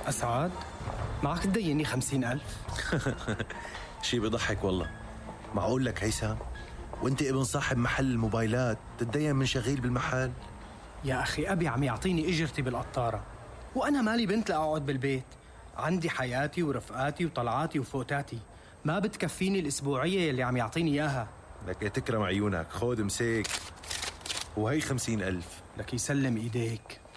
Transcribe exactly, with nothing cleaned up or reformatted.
أسعد معك تديني خمسين ألف؟ شي بيضحك والله. معقول لك هيثم وانت ابن صاحب محل الموبايلات تتدين من شغيل بالمحل؟ يا أخي أبي عم يعطيني إجرتي بالقطارة، وأنا مالي بنت لأقعد بالبيت. عندي حياتي ورفقاتي وطلعاتي وفوتاتي، ما بتكفيني الأسبوعية اللي عم يعطيني إياها. لك تكرم عيونك، خود مسيك وهي خمسين ألف. لك يسلم إيديك.